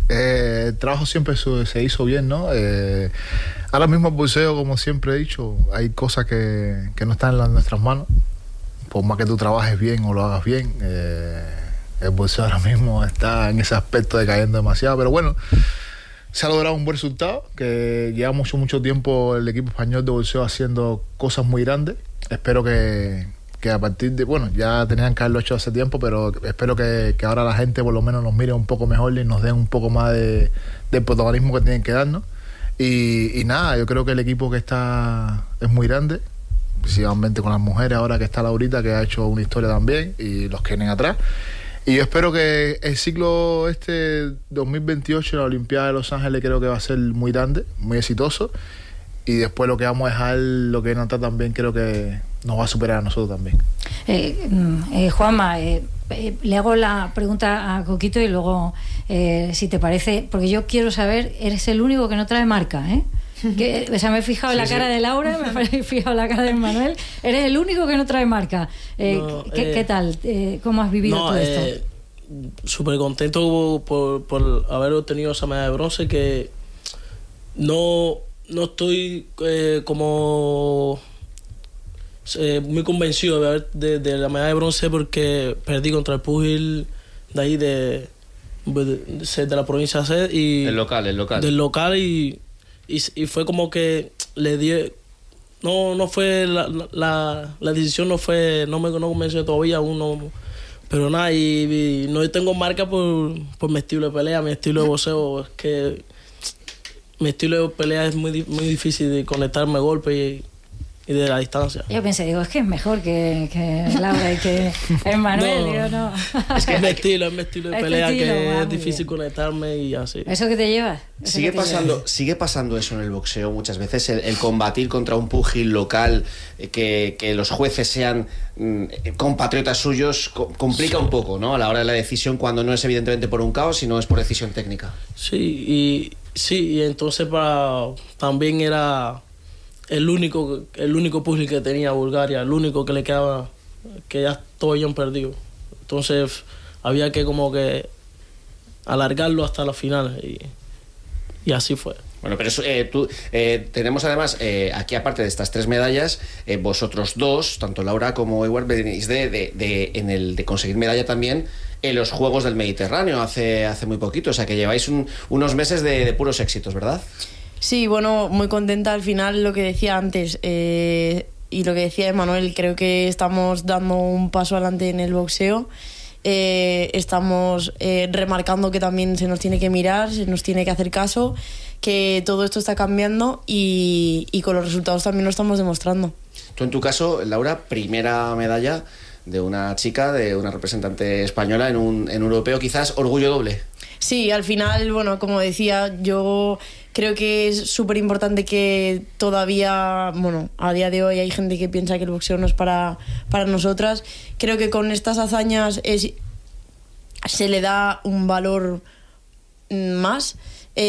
El trabajo siempre se hizo bien, ¿no? Ahora mismo el boxeo, como siempre he dicho, hay cosas que no están en nuestras manos. Por más que tú trabajes bien o lo hagas bien, el boxeo ahora mismo está en ese aspecto decayendo demasiado. Pero bueno, se ha logrado un buen resultado, que lleva mucho tiempo el equipo español de boxeo haciendo cosas muy grandes. Espero que a partir de, bueno, ya tenían que haberlo hecho hace tiempo, pero espero que ahora la gente por lo menos nos mire un poco mejor y nos den un poco más del protagonismo que tienen que darnos. Y nada, yo creo que el equipo que está es muy grande, principalmente con las mujeres, ahora que está Laurita, que ha hecho una historia también, y los que vienen atrás. Y yo espero que el ciclo 2028 en la Olimpiada de Los Ángeles creo que va a ser muy grande, muy exitoso. Y después lo que vamos a dejar, lo que viene atrás también, creo que nos va a superar a nosotros también. Juanma, le hago la pregunta a Coquito y luego, si te parece, porque yo quiero saber, eres el único que no trae marca, ¿eh? O sea, me he fijado en la cara de Laura, me he fijado en la cara de Manuel. Eres el único que no trae marca. ¿Qué tal? ¿Cómo has vivido todo esto? Súper contento por haber obtenido esa medalla de bronce, que no estoy como muy convencido de la medalla de bronce, porque perdí contra el púgil de ahí de la provincia de Sed y del local y fue como que le di, no fue la decisión, no me convenció todavía aún, no, pero nada, y no tengo marca por mi estilo de pelea, mi estilo de boxeo. Es que mi estilo de pelea es muy difícil de conectarme golpe y de la distancia. Yo pensé, es que es mejor que Laura y que Manuel. No. Es que es mi estilo de pelea, que es difícil conectarme y así. ¿Eso que te llevas? Sigue pasando eso en el boxeo muchas veces, el combatir contra un púgil local, que los jueces sean compatriotas suyos, complica un poco, ¿no? A la hora de la decisión, cuando no es evidentemente por un caos, sino es por decisión técnica. Sí, y entonces también era el único púgil que tenía Bulgaria, el único que le quedaba, que ya todos habían perdido. Entonces había que como que alargarlo hasta la final y así fue. Bueno, pero eso, tenemos además, aquí aparte de estas 3 medallas, vosotros dos, tanto Laura como Edward, venís de conseguir medalla también en los Juegos del Mediterráneo hace muy poquito, o sea que lleváis unos meses de puros éxitos, ¿verdad? Sí, bueno, muy contenta al final, lo que decía antes y lo que decía Manuel, creo que estamos dando un paso adelante en el boxeo. Estamos remarcando que también se nos tiene que mirar, se nos tiene que hacer caso, que todo esto está cambiando y con los resultados también lo estamos demostrando. Tú en tu caso, Laura, primera medalla de una chica, de una representante española en un europeo, quizás orgullo doble. Sí, al final, bueno, como decía, yo creo que es súper importante que todavía, bueno, a día de hoy hay gente que piensa que el boxeo no es para nosotras. Creo que con estas hazañas se le da un valor más.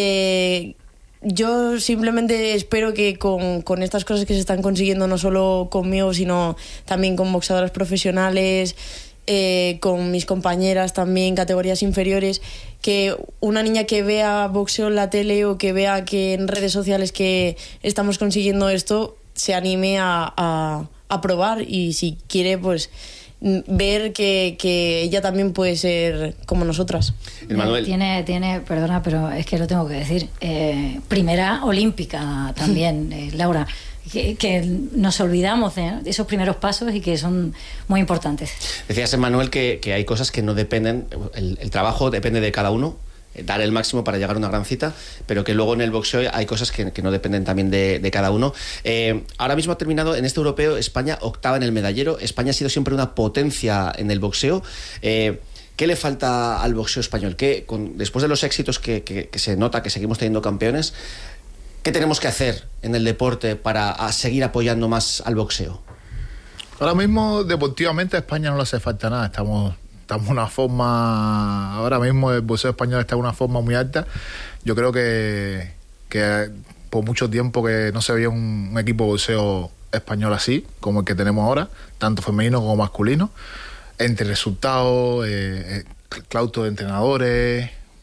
Yo simplemente espero que con estas cosas que se están consiguiendo, no solo conmigo, sino también con boxeadoras profesionales, con mis compañeras también, categorías inferiores, que una niña que vea boxeo en la tele o que vea que en redes sociales que estamos consiguiendo esto, se anime a probar, y si quiere, pues ver que ella también puede ser como nosotras. Manuel. Tiene, perdona, pero es que lo tengo que decir, primera olímpica también, Laura, que nos olvidamos de esos primeros pasos y que son muy importantes. Decías, Manuel, que hay cosas que no dependen, el trabajo depende de cada uno, dar el máximo para llegar a una gran cita, pero que luego en el boxeo hay cosas que no dependen también de cada uno. Ahora mismo ha terminado en este europeo España octava en el medallero. España ha sido siempre una potencia en el boxeo. ¿Qué le falta al boxeo español? Después de los éxitos que se nota que seguimos teniendo campeones, ¿qué tenemos que hacer en el deporte para seguir apoyando más al boxeo? Ahora mismo, deportivamente, a España no le hace falta nada. Estamos en una forma... Ahora mismo el boxeo español está en una forma muy alta. Yo creo que por mucho tiempo que no se veía un equipo de boxeo español así, como el que tenemos ahora, tanto femenino como masculino. Entre resultados, claustro de entrenadores,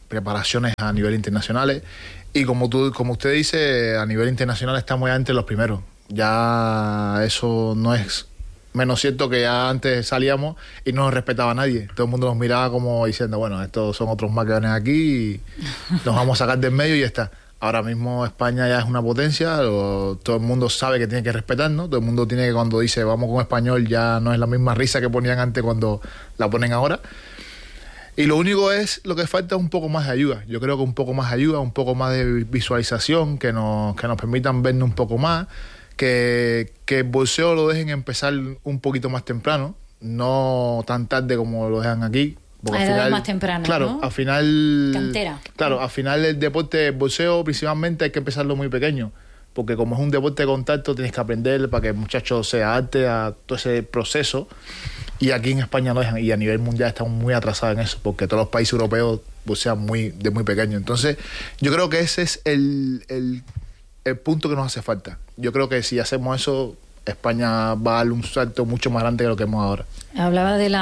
preparaciones a nivel internacionales. Y como usted dice, a nivel internacional estamos ya entre los primeros. Ya eso no es menos cierto que ya antes salíamos y no nos respetaba a nadie. Todo el mundo nos miraba como diciendo, bueno, estos son otros más que vienen aquí y nos vamos a sacar del medio y ya está. Ahora mismo España ya es una potencia, todo el mundo sabe que tiene que respetarnos, todo el mundo tiene que, cuando dice vamos con español, ya no es la misma risa que ponían antes cuando la ponen ahora. Y lo único lo que falta es un poco más de ayuda. Yo creo que un poco más de ayuda, un poco más de visualización, que nos permitan vernos un poco más, que el boxeo lo dejen empezar un poquito más temprano, no tan tarde como lo dejan aquí. A edades más tempranas, claro, ¿no? Al final... Cantera. Claro, al final el deporte, el boxeo principalmente hay que empezarlo muy pequeño, porque como es un deporte de contacto tienes que aprender para que el muchacho se adapte a todo ese proceso, y aquí en España no dejan, y a nivel mundial estamos muy atrasados en eso, porque todos los países europeos boxean de muy pequeño. Entonces yo creo que ese es el punto que nos hace falta. Yo creo que si hacemos eso, España va a dar un salto mucho más grande que lo que hemos ahora. Hablaba de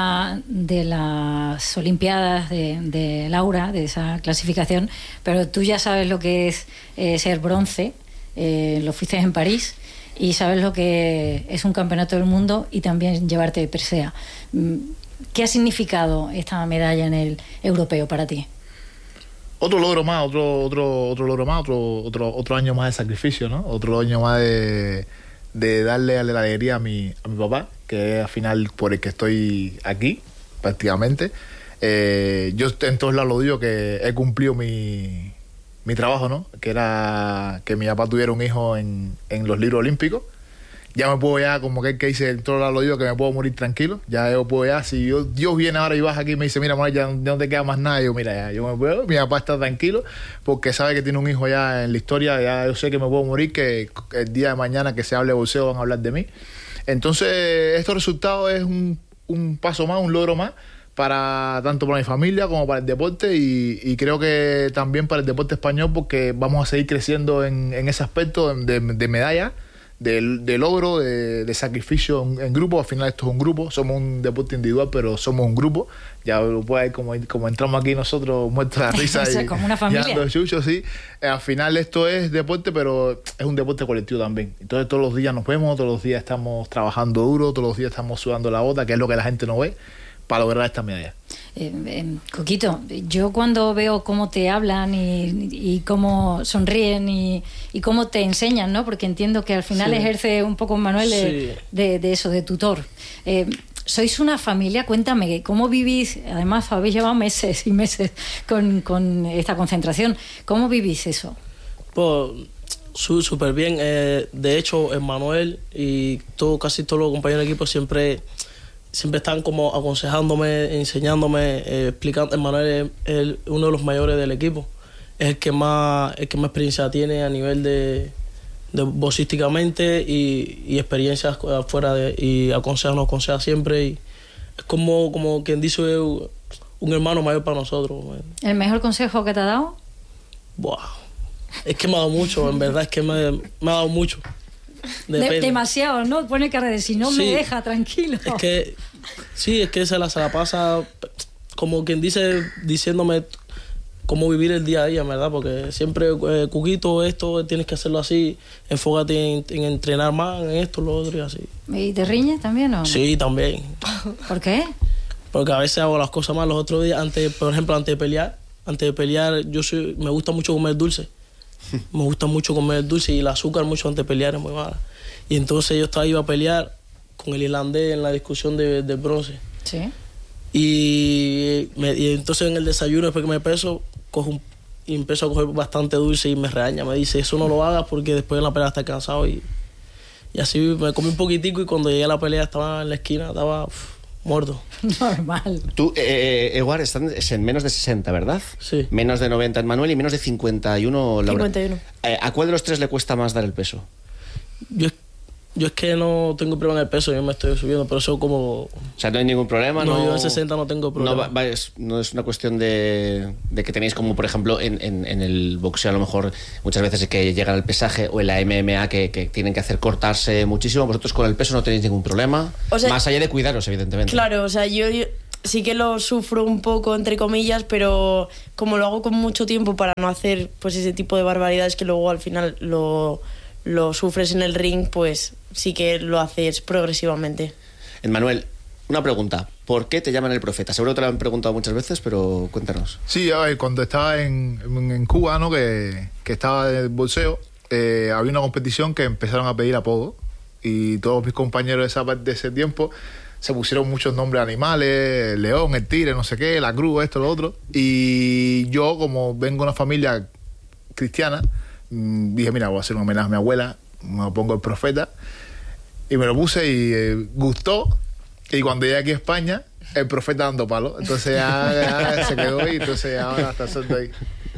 las Olimpiadas de Laura, de esa clasificación, pero tú ya sabes lo que es ser bronce, lo fuiste en París, y sabes lo que es un campeonato del mundo y también llevarte de presea. ¿Qué ha significado esta medalla en el europeo para ti? Otro logro más, otro logro más, otro año más de sacrificio, ¿no? Otro año más de darle la alegría a mi papá, que es al final por el que estoy aquí, prácticamente. Yo en todos lados lo digo, que he cumplido mi trabajo, ¿no? Que era que mi papá tuviera un hijo en los libros olímpicos. Ya me puedo, ya como que dice, en todos lados lo digo, que me puedo morir tranquilo. Ya yo puedo, ya, si Dios viene ahora y vas aquí y me dice, mira, Manuel, ya no te queda más nada, yo, mira, ya, yo me puedo, mi papá está tranquilo, porque sabe que tiene un hijo ya en la historia, ya yo sé que me puedo morir, que el día de mañana que se hable de boxeo van a hablar de mí. Entonces, estos resultados es un paso más, un logro más, tanto para mi familia como para el deporte, y creo que también para el deporte español, porque vamos a seguir creciendo en ese aspecto de medallas, de logro, de sacrificio en grupo. Al final esto es un grupo, somos un deporte individual, pero somos un grupo. Ya lo puede ver como entramos aquí nosotros muertos de la risa. O sea, como una familia. Chucho, sí. Al final esto es deporte, pero es un deporte colectivo también. Entonces todos los días nos vemos, todos los días estamos trabajando duro, todos los días estamos sudando la bota, que es lo que la gente no ve, para lograr esta medalla. Coquito, yo cuando veo cómo te hablan y cómo sonríen y cómo te enseñan, ¿no? Porque entiendo que al final sí. Ejerce un poco, Manuel, sí. de eso, de tutor. Sois una familia, cuéntame, ¿cómo vivís? Además, habéis llevado meses y meses con esta concentración. ¿Cómo vivís eso? Pues súper bien. De hecho, Manuel y casi todos los compañeros de equipo siempre están como aconsejándome, enseñándome, explicando. Manuel es uno de los mayores del equipo. Es el que más experiencia tiene a nivel de boxísticamente y experiencias afuera y nos aconseja siempre. Y es como quien dice, un hermano mayor para nosotros. ¿El mejor consejo que te ha dado? Buah, es que me ha dado mucho, en verdad, es que me ha dado mucho. Demasiado, ¿no? Pone cara de si no sí, me deja tranquilo. Es que sí, es que se la pasa como quien dice, diciéndome cómo vivir el día a día, ¿verdad? Porque siempre, Cuquito, esto tienes que hacerlo así, enfócate en entrenar más, en esto, lo otro y así. ¿Y te riñes también o no? Sí, también. ¿Por qué? Porque a veces hago las cosas mal. Los otros días, por ejemplo, antes de pelear, me gusta mucho comer dulce. Me gusta mucho comer dulce y el azúcar mucho antes de pelear es muy mala. Y entonces yo iba a pelear con el irlandés en la discusión de bronce. Sí. Y entonces en el desayuno, después que me peso, y empiezo a coger bastante dulce y me regaña. Me dice, eso no lo hagas porque después en la pelea estás cansado. Y así me comí un poquitico y cuando llegué a la pelea estaba en la esquina, estaba muerto. Normal. Tú, Eduard, estás en menos de 60, ¿verdad? Sí. Menos de 90 en Manuel y menos de 51 Laura. 51. ¿A cuál de los tres le cuesta más dar el peso? Yo es que no tengo problema en el peso, yo me estoy subiendo, pero eso como... O sea, no hay ningún problema, ¿no? Yo en 60 no tengo problema. No es una cuestión de que tenéis como, por ejemplo, en el boxeo a lo mejor muchas veces que llegan al pesaje, o en la MMA que tienen que hacer cortarse muchísimo. Vosotros con el peso no tenéis ningún problema, o sea, más allá de cuidaros, evidentemente. Claro, o sea, yo sí que lo sufro un poco, entre comillas, pero como lo hago con mucho tiempo para no hacer pues ese tipo de barbaridades que luego al final lo sufres en el ring, pues sí que lo haces progresivamente. Emmanuel, una pregunta. ¿Por qué te llaman el profeta? Seguro que te lo han preguntado muchas veces, pero cuéntanos. Sí, a ver, cuando estaba en Cuba, ¿no? que estaba de boxeo, había una competición que empezaron a pedir apodo y todos mis compañeros de ese tiempo se pusieron muchos nombres de animales, el león, el tigre, no sé qué, la cruz, esto, lo otro. Y yo, como vengo de una familia cristiana, dije, mira, voy a hacer un homenaje a mi abuela, me pongo el profeta, y me lo puse y gustó. Y cuando llegué aquí a España, el profeta dando palo. Entonces ya se quedó y entonces ahora está suelto ahí.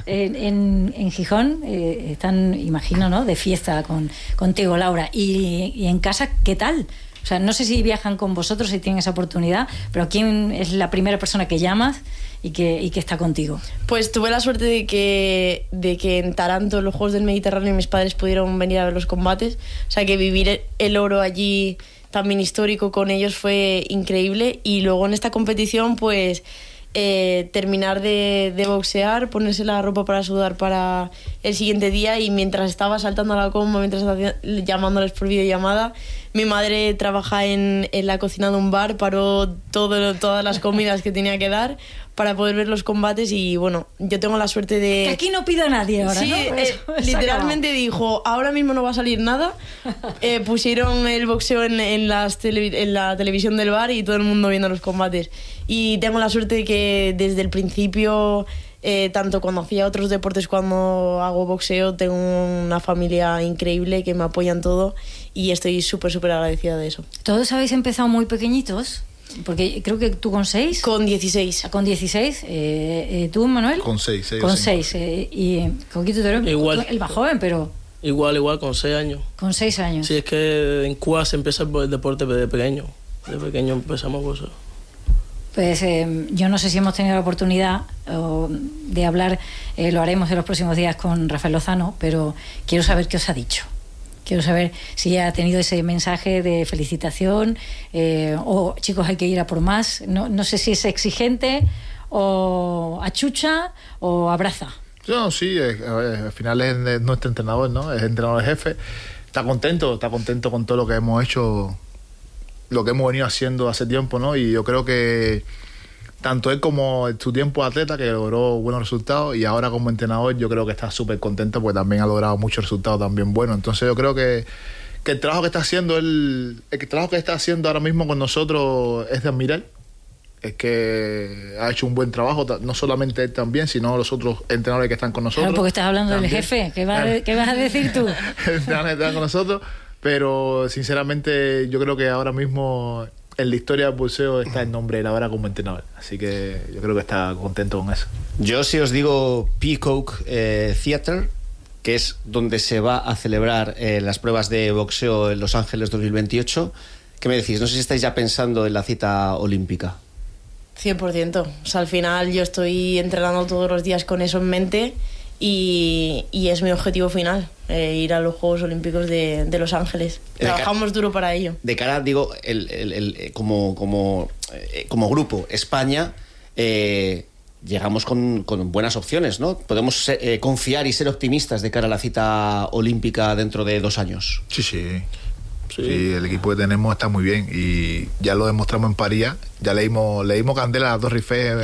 En Gijón están, imagino, ¿no?, de fiesta contigo, Laura. Y en casa, ¿qué tal? O sea, no sé si viajan con vosotros, si tienen esa oportunidad, pero ¿quién es la primera persona que llamas y que está contigo? Pues tuve la suerte de que en Taranto, en los Juegos del Mediterráneo, mis padres pudieron venir a ver los combates. O sea, que vivir el oro allí también histórico con ellos fue increíble. Y luego en esta competición, pues terminar de boxear, ponerse la ropa para sudar para el siguiente día, y mientras estaba saltando a la comba, mientras estaba llamándoles por videollamada, mi madre trabaja en la cocina de un bar, paró todas las comidas que tenía que dar para poder ver los combates. Y bueno, yo tengo la suerte de... Que aquí no pida nadie ahora, sí, ¿no? Literalmente dijo, ahora mismo no va a salir nada. Pusieron el boxeo en la televisión del bar y todo el mundo viendo los combates. Y tengo la suerte de que desde el principio, tanto cuando hacía otros deportes, cuando hago boxeo, tengo una familia increíble que me apoyan todo, y estoy súper, súper agradecida de eso. ¿Todos habéis empezado muy pequeñitos? Porque creo que tú con 6. Con 16. Con 16. ¿Tú, Manuel? Con 6. Con 6. Y Coquito, tú eres Igual. el más joven, pero... Igual, con 6 años. Con 6 años. Sí, es que en Cuba se empieza el deporte de pequeño. De pequeño empezamos cosas. Pues yo no sé si hemos tenido la oportunidad de hablar, lo haremos en los próximos días con Rafael Lozano, pero quiero saber qué os ha dicho. Quiero saber si ha tenido ese mensaje de felicitación o chicos, hay que ir a por más. No sé si es exigente o achucha o abraza. No, sí, al final es nuestro entrenador, ¿no? Es entrenador jefe. Está contento con todo lo que hemos hecho, lo que hemos venido haciendo hace tiempo, ¿no? Y yo creo que tanto él como en su tiempo de atleta, que logró buenos resultados, y ahora como entrenador, yo creo que está súper contento porque también ha logrado muchos resultados también buenos. Entonces yo creo que el trabajo que está haciendo el trabajo que está haciendo ahora mismo con nosotros es de admirar. Es que ha hecho un buen trabajo, no solamente él también, sino los otros entrenadores que están con nosotros. Claro, porque estás hablando también. Del jefe. ¿Qué vas a decir tú? Están con nosotros, pero sinceramente yo creo que ahora mismo en la historia del boxeo está el nombre de él ahora como entrenador. Así que yo creo que está contento con eso. Yo si os digo Peacock Theater, que es donde se va a celebrar las pruebas de boxeo en Los Ángeles 2028, ¿qué me decís? No sé si estáis ya pensando en la cita olímpica. 100%. O sea, al final yo estoy entrenando todos los días con eso en mente, y es mi objetivo final, ir a los Juegos Olímpicos de Los Ángeles. Trabajamos duro para ello. De cara, digo, como grupo, España, llegamos con buenas opciones, ¿no? Podemos confiar y ser optimistas de cara a la cita olímpica dentro de 2 años. Sí, el equipo que tenemos está muy bien y ya lo demostramos en París. Ya le dimos candela a las Torres Eiffel.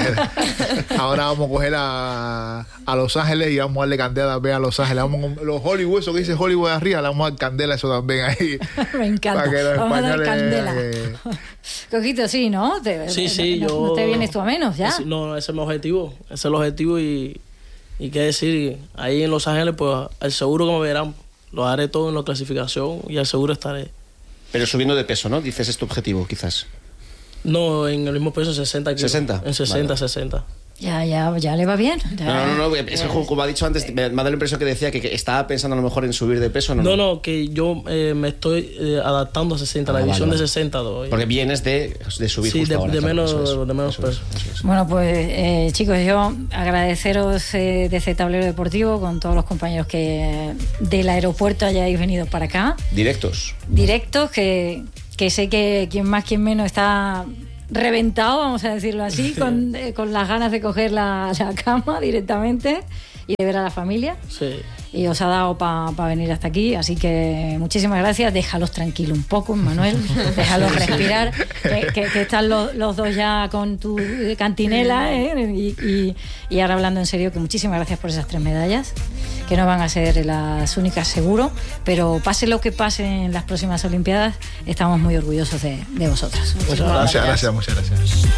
Ahora vamos a coger a Los Ángeles y vamos a darle candela también a Los Ángeles. Vamos con los Hollywood, eso que dice Hollywood arriba, le vamos a dar candela eso también ahí. Me encanta. Para que los vamos a dar españoles, candela. Coquito, sí, ¿no? Sí, no te vienes tú a menos, ¿ya? No, ese es mi objetivo. Ese es el objetivo y qué decir, ahí en Los Ángeles, pues al seguro que me verán. Lo haré todo en la clasificación y al seguro estaré. Pero subiendo de peso, ¿no? Dices, es tu objetivo, quizás. No, en el mismo peso, 60 kilos. ¿60? En 60, vale. 60. Ya le va bien. No, es que como ha dicho antes, me ha dado la impresión que decía que estaba pensando a lo mejor en subir de peso. No, que yo me estoy adaptando a 60, la división de 60. Porque vienes de subir sí, justo ahora, de menos eso peso. Es. Bueno, pues chicos, yo agradeceros desde Tablero Deportivo con todos los compañeros que del aeropuerto hayáis venido para acá. Directos, que sé que quien más, quien menos está reventado, vamos a decirlo así, con las ganas de coger la cama directamente y de ver a la familia. Sí. Y os ha dado para venir hasta aquí, así que muchísimas gracias. Déjalos tranquilos un poco, Manuel, déjalos respirar, que están los dos ya con tu cantinela, y ahora hablando en serio, que muchísimas gracias por esas 3 medallas, que no van a ser las únicas seguro, pero pase lo que pase en las próximas Olimpiadas, estamos muy orgullosos de vosotros. Gracias, muchas gracias.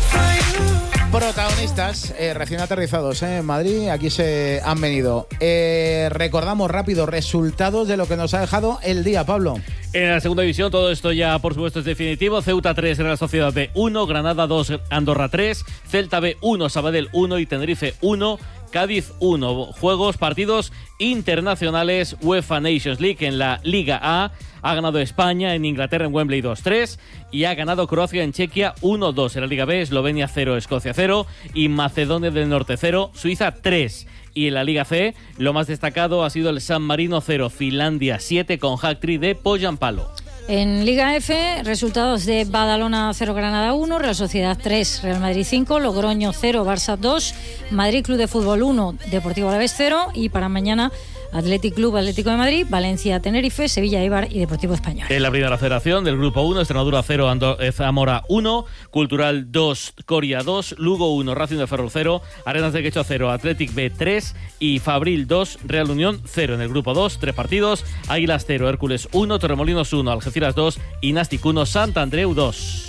Protagonistas recién aterrizados en Madrid, aquí se han venido. Recordamos rápido resultados de lo que nos ha dejado el día, Pablo. En la segunda división, todo esto ya por supuesto es definitivo. Ceuta 3, Real Sociedad B 1, Granada 2, Andorra 3, Celta B 1, Sabadell 1 y Tenerife 1, Cádiz 1. Partidos internacionales. UEFA Nations League en la Liga A. Ha ganado España en Inglaterra en Wembley 2-3 y ha ganado Croacia en Chequia 1-2. En la Liga B, Eslovenia 0, Escocia 0 y Macedonia del Norte 0, Suiza 3. Y en la Liga C, lo más destacado ha sido el San Marino 0, Finlandia 7 con hat-trick de Poyampalo. En Liga F, resultados de Badalona 0, Granada 1, Real Sociedad 3, Real Madrid 5, Logroño 0, Barça 2, Madrid Club de Fútbol 1, Deportivo Alavés 0 y para mañana Athletic Club Atlético de Madrid, Valencia Tenerife, Sevilla Eibar y Deportivo Español. En la primera federación del Grupo 1, Extremadura 0, Zamora 1, Cultural 2, Coria 2, Lugo 1, Racing de Ferrol 0, Arenas de Quecho 0, Athletic B 3 y Fabril 2, Real Unión 0. En el Grupo 2, 3 partidos, Águilas 0, Hércules 1, Torremolinos 1, Algeciras 2 y Nastic 1, Sant Andreu 2.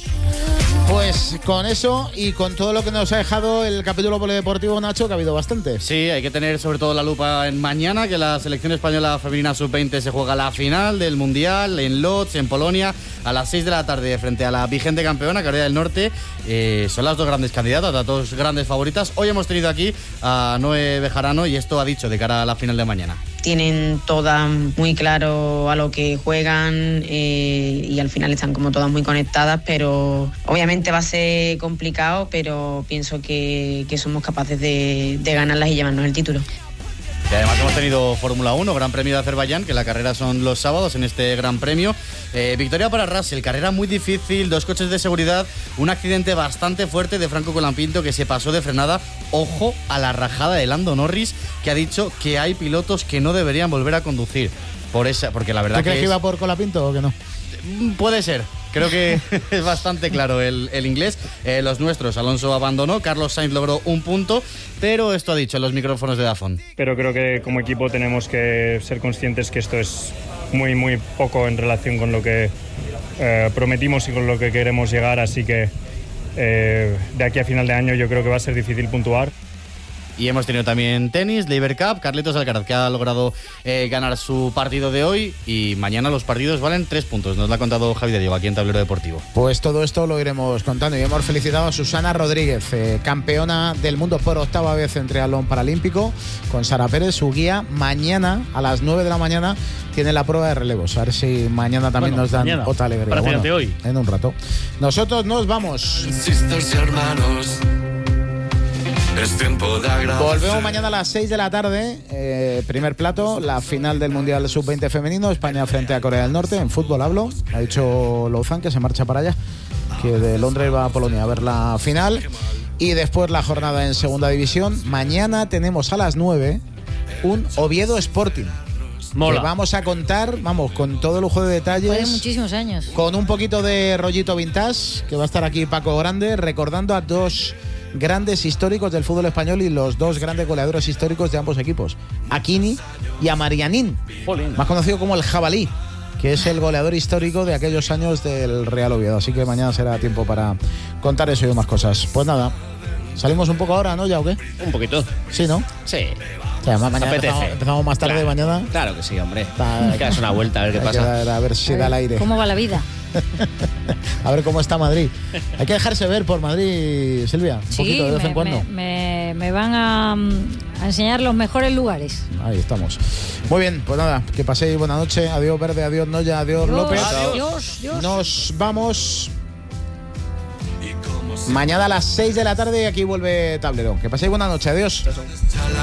Pues con eso y con todo lo que nos ha dejado el capítulo polideportivo, Nacho, que ha habido bastante. Sí, hay que tener sobre todo la lupa en mañana, que la selección española femenina sub-20 se juega la final del Mundial en Lodz, en Polonia, a las 6 de la tarde frente a la vigente campeona, Corea del Norte. Son las dos grandes candidatas, las dos grandes favoritas. Hoy hemos tenido aquí a Noé Bejarano y esto ha dicho de cara a la final de mañana. Tienen todas muy claro a lo que juegan y al final están como todas muy conectadas, pero obviamente va a ser complicado, pero pienso que somos capaces de ganarlas y llevarnos el título. Y además hemos tenido Fórmula 1, Gran Premio de Azerbaiyán, que la carrera son los sábados en este Gran Premio. Victoria para Russell, carrera muy difícil, 2 coches de seguridad, un accidente bastante fuerte de Franco Colapinto que se pasó de frenada. Ojo a la rajada de Lando Norris, que ha dicho que hay pilotos que no deberían volver a conducir. Porque la verdad ¿Tú crees que iba por Colapinto o que no? Puede ser. Creo que es bastante claro el inglés. Los nuestros, Alonso abandonó, Carlos Sainz logró un punto, pero esto ha dicho en los micrófonos de Dazón. Pero creo que como equipo tenemos que ser conscientes que esto es muy, muy poco en relación con lo que prometimos y con lo que queremos llegar, así que de aquí a final de año yo creo que va a ser difícil puntuar. Y hemos tenido también tenis, Labour Cup, Carlitos Alcaraz, que ha logrado ganar su partido de hoy, y mañana los partidos valen 3 puntos. Nos lo ha contado Javi de Diego aquí en Tablero Deportivo. Pues todo esto lo iremos contando y hemos felicitado a Susana Rodríguez, campeona del mundo por 8ª vez en triatlón paralímpico, con Sara Pérez, su guía. Mañana a las 9 de la mañana tiene la prueba de relevos. A ver si mañana también nos dan otra alegría. Bueno, hoy. En un rato. Nosotros nos vamos. Volvemos mañana a las 6 de la tarde. Primer plato, la final del Mundial Sub-20 femenino, España frente a Corea del Norte. En fútbol hablo. Ha dicho Louzán que se marcha para allá, que de Londres va a Polonia a ver la final. Y después la jornada en segunda división. Mañana tenemos a las 9 un Oviedo Sporting. Mola. Que vamos a contar, con todo lujo de detalles. Fue muchísimos años. Con un poquito de rollito vintage, que va a estar aquí Paco Grande, recordando a 2 grandes históricos del fútbol español y los 2 grandes goleadores históricos de ambos equipos, a Kini y a Marianín, más conocido como el Jabalí, que es el goleador histórico de aquellos años del Real Oviedo. Así que mañana será tiempo para contar eso y más cosas. Pues nada, salimos un poco ahora, ¿no? ¿Ya o qué? Un poquito. Sí, ¿no? Sí. O sea, mañana empezamos más tarde, mañana. Claro que sí, hombre. Hay que darse una vuelta a ver qué pasa. A ver si da el aire. ¿Cómo va la vida? A ver cómo está Madrid. Hay que dejarse ver por Madrid, Silvia, un poquito de vez en cuando. Me van a enseñar los mejores lugares. Ahí estamos. Muy bien, pues nada, que paséis buena noche. Adiós Verde, adiós Noya, adiós López. Adiós. Nos vamos mañana a las 6 de la tarde y aquí vuelve Tablero. Que paséis buena noche, adiós.